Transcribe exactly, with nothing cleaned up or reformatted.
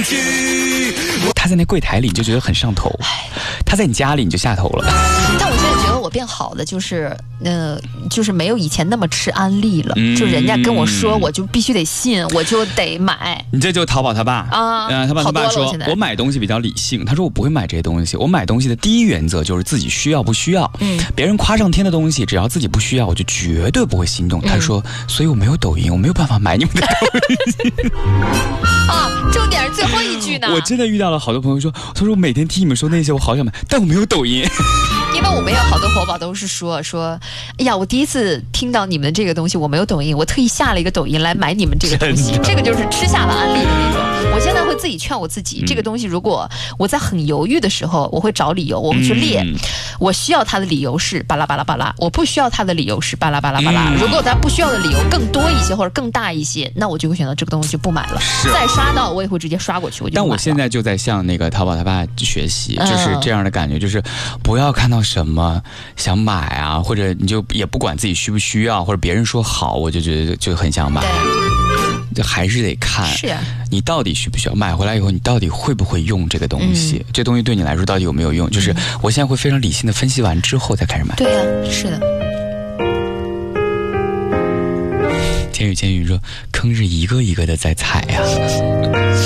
去。他在那柜台里你就觉得很上头，他在你家里你就下头了。 但我现在觉得我变好的就是，呃，就是没有以前那么吃安利了。嗯、就人家跟我说，我就必须得信，我就得买。 你这就淘宝他爸啊， 嗯，他爸他爸说，我, 我买东西比较理性。他说我不会买这些东西，我买东西的第一原则就是自己需要不需要。嗯，别人夸上天的东西，只要自己不需要，我就绝对不会心动。嗯、他说，所以我没有抖音，我没有办法买你们的东西。 啊，重点是最后一句呢。 我真的遇到了好多朋友说，他说我每天听你们说那些，我好想买，但我没有抖音。 因为我们有好多活宝都是说说，哎呀，我第一次听到你们这个东西，我没有抖音，我特意下了一个抖音来买你们这个东西，这个就是吃下了安利的那种。我现在会自己劝我自己，嗯、这个东西如果我在很犹豫的时候，我会找理由，我会去列，嗯、我需要它的理由是巴拉巴拉巴拉，我不需要它的理由是巴拉巴拉巴拉。嗯、如果它不需要的理由更多一些或者更大一些，那我就会选择这个东西就不买了。再刷到我也会直接刷过去，我就不买了。 但我现在就在向那个淘宝他爸学习，就是这样的感觉，就是不要看到什么想买啊，或者你就也不管自己需不需要，或者别人说好，我就觉得就很想买。就还是得看， 是啊， 你到底需不需要？买回来以后，你到底会不会用这个东西？嗯、这东西对你来说到底有没有用？就是我现在会非常理性的分析完之后再开始买。 对呀、啊，是的。 千羽千羽说，坑是一个一个的在踩呀、啊。